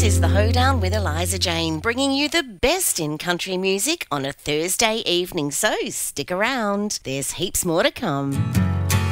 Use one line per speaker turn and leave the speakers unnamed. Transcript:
is The Hoedown with Eliza Jane, bringing you the best in country music on a Thursday evening, so stick around. There's heaps more to come.